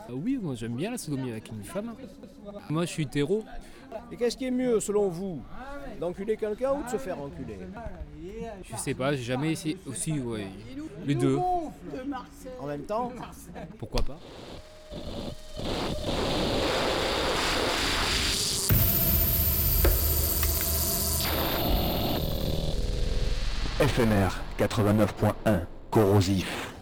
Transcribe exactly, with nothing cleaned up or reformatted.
Euh, Oui, moi j'aime bien la sodomie avec une femme. Moi je suis hétéro. Et qu'est-ce qui est mieux selon vous? D'enculer quelqu'un ou de se faire enculer? Je sais pas, j'ai jamais essayé. Aussi, ouais. Les deux. En même temps? Pourquoi pas? F M R quatre-vingt-neuf point un, corrosif.